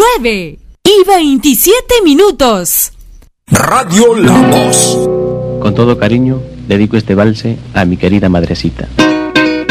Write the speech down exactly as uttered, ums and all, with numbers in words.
nueve y veintisiete minutos. Radio La Voz. Con todo cariño, dedico este valse a mi querida madrecita.